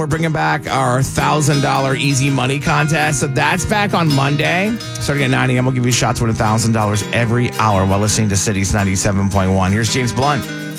We're bringing back our $1,000 easy money contest. So that's back on Monday. Starting at 9 a.m., we'll give you shots worth $1,000 every hour while listening to Cities 97.1. Here's James Blunt.